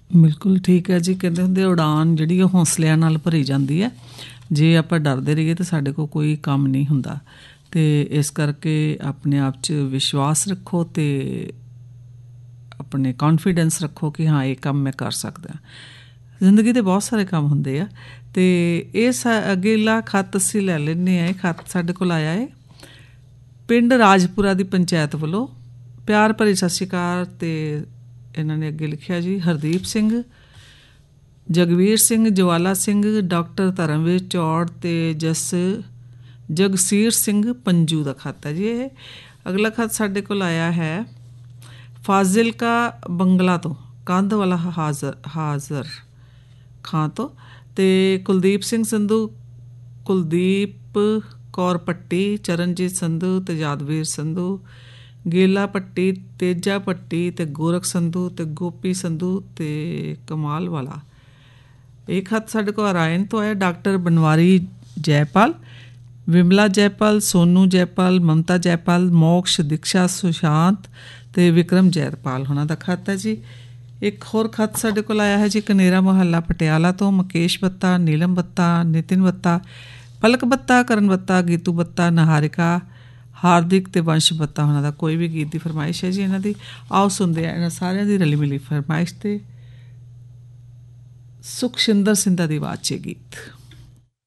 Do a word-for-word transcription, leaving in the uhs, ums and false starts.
ਬਿਲਕੁਲ ਠੀਕ ਹੈ ਜੀ। ਕਹਿੰਦੇ ਹੁੰਦੇ ਉਡਾਨ ਜਿਹੜੀ ਉਹ ਹੌਸਲਿਆਂ ਨਾਲ ਭਰੀ ਜਾਂਦੀ ਹੈ। ਜੇ ਆਪਾਂ ਡਰਦੇ ਰਹੀਏ ਤਾਂ ਸਾਡੇ ਕੋਲ ਕੋਈ ਕੰਮ ਨਹੀਂ ਹੁੰਦਾ। ਅਤੇ ਇਸ ਕਰਕੇ ਆਪਣੇ ਆਪ 'ਚ ਵਿਸ਼ਵਾਸ ਰੱਖੋ ਅਤੇ ਆਪਣੇ ਕੌਨਫੀਡੈਂਸ ਰੱਖੋ ਕਿ ਹਾਂ ਇਹ ਕੰਮ ਮੈਂ ਕਰ ਸਕਦਾ। ਜ਼ਿੰਦਗੀ ਦੇ ਬਹੁਤ ਸਾਰੇ ਕੰਮ ਹੁੰਦੇ ਆ। ਅਤੇ ਇਹ ਸਾ ਅਗੇਲਾ ਖੱਤ ਅਸੀਂ ਲੈ ਲੈਂਦੇ ਹਾਂ। ਇਹ ਖੱਤ ਸਾਡੇ ਕੋਲ ਆਇਆ ਹੈ ਪਿੰਡ ਰਾਜਪੁਰਾ ਦੀ ਪੰਚਾਇਤ ਵੱਲੋਂ। ਪਿਆਰ ਭਰੀ ਸਤਿ ਸ਼੍ਰੀ ਅਕਾਲ। ਅਤੇ ਇਹਨਾਂ ਨੇ ਅੱਗੇ ਲਿਖਿਆ ਜੀ, ਹਰਦੀਪ ਸਿੰਘ, ਜਗਵੀਰ ਸਿੰਘ, ਜਵਾਲਾ ਸਿੰਘ, ਡਾਕਟਰ ਧਰਮਵੀਰ ਚੌੜ ਅਤੇ ਜਸ ਜਗਸੀਰ ਸਿੰਘ ਪੰਜੂ ਦਾ ਖੱਤ ਹੈ ਜੀ। ਇਹ ਅਗਲਾ ਖੱਤ ਸਾਡੇ ਕੋਲ ਆਇਆ ਹੈ ਫਾਜ਼ਿਲਕਾ ਬੰਗਲਾ ਤੋਂ, ਕੰਧ ਵਾਲਾ ਹਾਜ਼ਰ ਹਾਜ਼ਰ ਖਾਂ ਤੋਂ। ਅਤੇ ਕੁਲਦੀਪ ਸਿੰਘ ਸੰਧੂ, ਕੁਲਦੀਪ ਕੌਰ ਪੱਟੀ, ਚਰਨਜੀਤ ਸੰਧੂ ਅਤੇ ਯਾਦਵੀਰ ਸੰਧੂ, ਗੇਲਾ ਪੱਟੀ, ਤੇਜਾ ਪੱਟੀ ਅਤੇ ਗੋਰਖ ਸੰਧੂ ਅਤੇ ਗੋਪੀ ਸੰਧੂ ਅਤੇ ਕਮਾਲ ਵਾਲਾ। ਇਹ ਖੱਤ ਸਾਡੇ ਕੋਲ ਅਰਾਇਣ ਤੋਂ ਆਇਆ। ਡਾਕਟਰ ਬਨਵਾਰੀ ਜੈਪਾਲ, ਵਿਮਲਾ ਜੈਪਾਲ, ਸੋਨੂ ਜੈਪਾਲ, ਮਮਤਾ ਜੈਪਾਲ, ਮੋਕਸ਼, ਦੀਕਸ਼ਾ, ਸੁਸ਼ਾਂਤ ਅਤੇ ਵਿਕਰਮ ਜੈਪਾਲ ਉਹਨਾਂ ਦਾ ਖੱਤ ਹੈ ਜੀ। ਇੱਕ ਹੋਰ ਖੱਤ ਸਾਡੇ ਕੋਲ ਆਇਆ ਹੈ ਜੀ ਕਨੇਰਾ ਮੁਹੱਲਾ ਪਟਿਆਲਾ ਤੋਂ। ਮੁਕੇਸ਼ ਬੱਤਾ, ਨੀਲਮ ਬੱਤਾ, ਨਿਤਿਨ ਬੱਤਾ, ਪਲਕ ਬੱਤਾ, ਕਰਨ ਬੱਤਾ, ਗੀਤੂ ਬੱਤਾ, ਨਿਹਾਰਿਕਾ, ਹਾਰਦਿਕ ਅਤੇ ਵੰਸ਼ ਬੱਤਾ ਉਹਨਾਂ ਦਾ ਕੋਈ ਵੀ ਗੀਤ ਦੀ ਫਰਮਾਇਸ਼ ਹੈ ਜੀ ਇਹਨਾਂ ਦੀ। ਆਓ ਸੁਣਦੇ ਹਾਂ ਇਹਨਾਂ ਸਾਰਿਆਂ ਦੀ ਰਲੀ ਮਿਲੀ ਫਰਮਾਇਸ਼ 'ਤੇ ਸੁਖਸ਼ਿੰਦਰ ਸਿੰਘ ਦੀ ਆਵਾਜ਼ 'ਚ ਗੀਤ।